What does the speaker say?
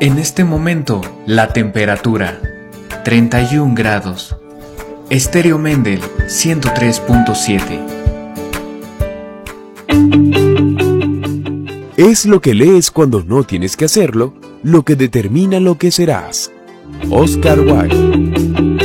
En este momento, la temperatura, 31 grados. Estéreo Mendel, 103.7. Es lo que lees cuando no tienes que hacerlo, lo que determina lo que serás. Oscar Wilde.